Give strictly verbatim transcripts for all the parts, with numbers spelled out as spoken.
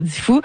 fou.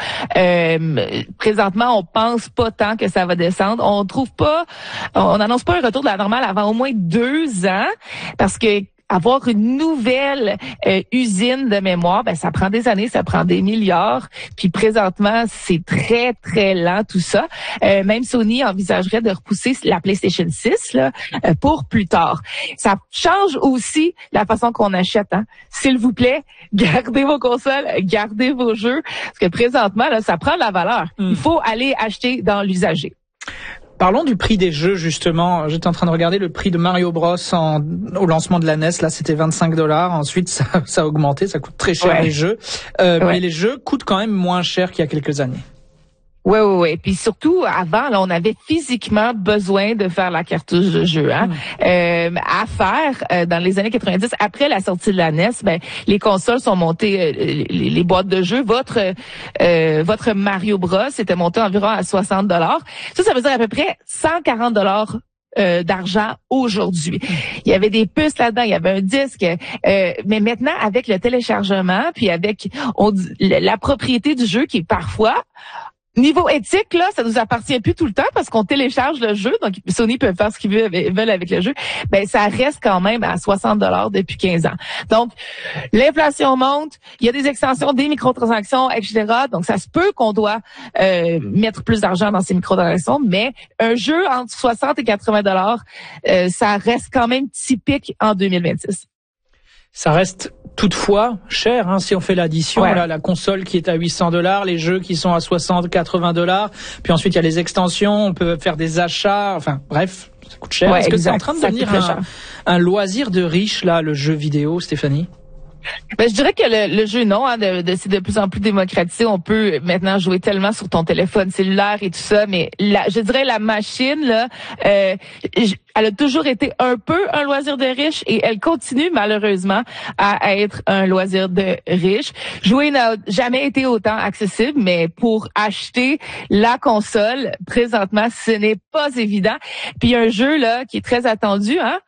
Euh, présentement, on pense pas tant que ça va descendre. On trouve pas, on n'annonce pas un retour de la normale avant au moins deux ans, parce que avoir une nouvelle euh, usine de mémoire, ben ça prend des années, ça prend des milliards. Puis présentement, c'est très très lent tout ça. Euh, même Sony envisagerait de repousser la PlayStation six là euh, pour plus tard. Ça change aussi la façon qu'on achète. Hein. S'il vous plaît, gardez vos consoles, gardez vos jeux, parce que présentement là, ça prend de la valeur. Mm. Il faut aller acheter dans l'usager. Parlons du prix des jeux, justement. J'étais en train de regarder le prix de Mario Bros en, au lancement de la N E S. Là, c'était vingt-cinq dollars. Ensuite, ça, ça a augmenté. Ça coûte très cher, ouais. les jeux. Euh, ouais. Mais les jeux coûtent quand même moins cher qu'il y a quelques années. Oui, oui, oui. Puis surtout, avant, là, on avait physiquement besoin de faire la cartouche de jeu. Hein? Mmh. Euh, à faire, euh, dans les années quatre-vingt-dix, après la sortie de la N E S, ben, les consoles sont montées, euh, les, les boîtes de jeu. Votre euh, votre Mario Bros était monté environ à soixante dollars. Ça, ça veut dire à peu près cent quarante dollars Euh, d'argent aujourd'hui. Il y avait des puces là-dedans, il y avait un disque, euh, mais maintenant avec le téléchargement, puis avec on dit, la propriété du jeu qui est parfois niveau éthique, là, ça nous appartient plus tout le temps parce qu'on télécharge le jeu, donc Sony peut faire ce qu'ils veulent avec le jeu. Ben, ça reste quand même à soixante dollars depuis quinze ans. Donc, l'inflation monte, il y a des extensions, des microtransactions, et cetera. Donc, ça se peut qu'on doit euh, mettre plus d'argent dans ces microtransactions, mais un jeu entre soixante et quatre-vingts dollars, euh, ça reste quand même typique en deux mille vingt-six. Ça reste toutefois cher, hein, si on fait l'addition. Ouais. Là, la console qui est à huit cents dollars, les jeux qui sont à soixante, quatre-vingts dollars. Puis ensuite, il y a les extensions, on peut faire des achats. Enfin, bref, ça coûte cher. Ouais, Est-ce exact. que c'est en train de ça devenir un, un loisir de riche, là, le jeu vidéo, Stéphanie? Ben, je dirais que le, le jeu, non, hein, de, de, c'est de plus en plus démocratisé. On peut maintenant jouer tellement sur ton téléphone cellulaire et tout ça, mais la, je dirais la machine, là, euh, elle a toujours été un peu un loisir de riche et elle continue malheureusement à être un loisir de riche. Jouer n'a jamais été autant accessible, mais pour acheter la console, présentement, ce n'est pas évident. Puis il y a un jeu là qui est très attendu, hein,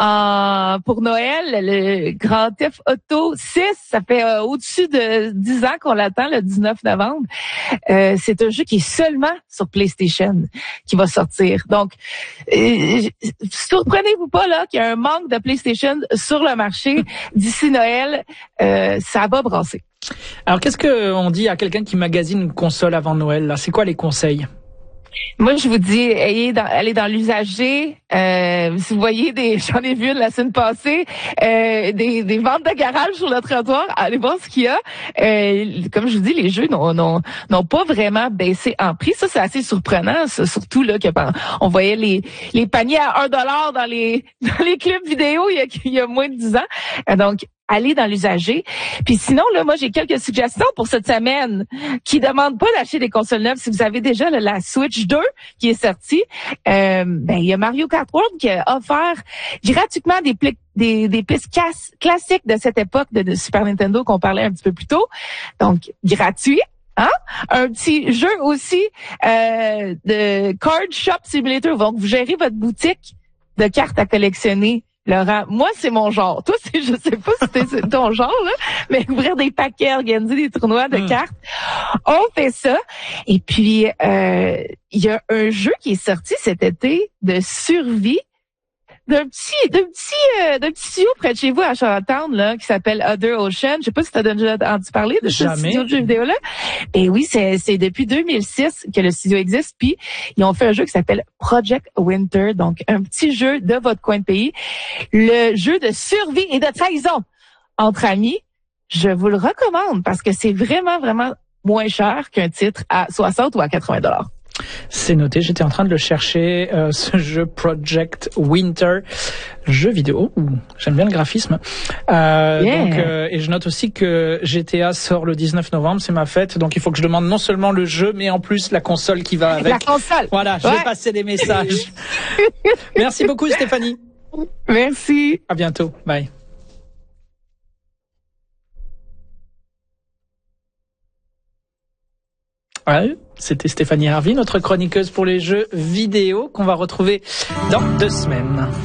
en, pour Noël, le Grand Theft Auto six, ça fait euh, au-dessus de dix ans qu'on l'attend, le dix-neuf novembre. Euh, c'est un jeu qui est seulement sur PlayStation qui va sortir. Donc, euh, surprenez-vous pas là qu'il y a un manque de PlayStation sur le marché d'ici Noël. Euh, ça va brasser. Alors, qu'est-ce qu'on dit à quelqu'un qui magasine une console avant Noël, là? C'est quoi les conseils? Moi, je vous dis, ayez dans, allez dans l'usager. Euh, si vous voyez des, j'en ai vu une la semaine passée, euh, des, des ventes de garage sur le trottoir. Allez voir ce qu'il y a. Euh, comme je vous dis, les jeux n'ont, n'ont, n'ont pas vraiment baissé en prix. Ça, c'est assez surprenant. Ça, surtout là que on voyait les, les paniers à un dollar dans les, dans les clubs vidéo il y a, il y a moins de dix ans. Donc, allez dans l'usager. Puis sinon, là, moi, j'ai quelques suggestions pour cette semaine qui demandent pas d'acheter des consoles neuves. Si vous avez déjà là, la Switch deux qui est sortie, euh, ben il y a Mario Kart World qui a offert gratuitement des pli- des, des pistes cas- classiques de cette époque de, de Super Nintendo qu'on parlait un petit peu plus tôt. Donc, gratuit. Hein? Un petit jeu aussi euh, de Card Shop Simulator. Donc, vous gérez votre boutique de cartes à collectionner. Laurent, moi, c'est mon genre. Toi, c'est, je sais pas si c'est ton genre, là, mais ouvrir des paquets, organiser des tournois de mmh. cartes. On fait ça. Et puis, euh, il y a un jeu qui est sorti cet été de survie d'un petit, d'un petit, euh, d'un petit studio près de chez vous à Charlottetown, là, qui s'appelle Other Ocean. Je sais pas si tu as déjà entendu parler de ce studio de jeux vidéo-là. Et oui, c'est, c'est depuis deux mille six que le studio existe. Puis, ils ont fait un jeu qui s'appelle Project Winter. Donc, un petit jeu de votre coin de pays. Le jeu de survie et de trahison entre amis. Je vous le recommande parce que c'est vraiment, vraiment moins cher qu'un titre à soixante ou à quatre-vingts dollars. C'est noté, j'étais en train de le chercher, euh, ce jeu Project Winter, jeu vidéo, Ouh, j'aime bien le graphisme. Euh, yeah. donc, euh, et je note aussi que G T A sort le dix-neuf novembre, c'est ma fête, donc il faut que je demande non seulement le jeu, mais en plus la console qui va avec. La console. Voilà, je ouais. vais passer des messages. Merci beaucoup Stéphanie. Merci. À bientôt, bye. Ouais, c'était Stéphanie Harvey, notre chroniqueuse pour les jeux vidéo qu'on va retrouver dans deux semaines.